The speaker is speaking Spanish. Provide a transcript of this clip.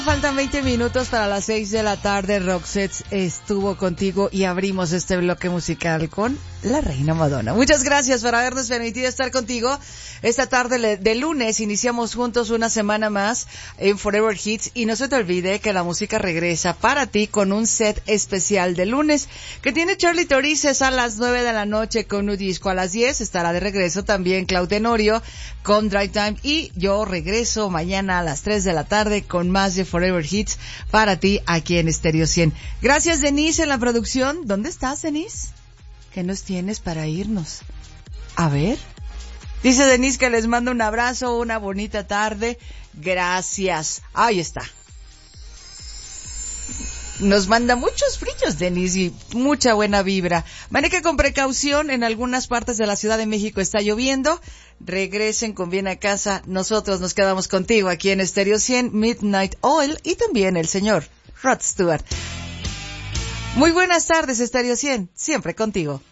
Faltan 20 minutos para las 6 de la tarde. Roxette estuvo contigo y abrimos este bloque musical con la Reina Madonna. Muchas gracias por habernos permitido estar contigo. Esta tarde de lunes iniciamos juntos una semana más en Forever Hits y no se te olvide que la música regresa para ti con un set especial de lunes que tiene Charlie Torices a las 9 de la noche con un disco. A las 10 estará de regreso también Clau Tenorio con Drive Time y yo regreso mañana a las 3 de la tarde con más de Forever Hits para ti aquí en Stereo 100. Gracias, Denise, en la producción. ¿Dónde estás, Denise? ¿Qué nos tienes para irnos? A ver. Dice Denise que les manda un abrazo, una bonita tarde. Gracias. Ahí está. Nos manda muchos brillos, Denise, y mucha buena vibra. Maneja con precaución, en algunas partes de la Ciudad de México está lloviendo. Regresen con bien a casa. Nosotros nos quedamos contigo aquí en Stereo 100, Midnight Oil y también el señor Rod Stewart. Muy buenas tardes, Stereo 100, siempre contigo.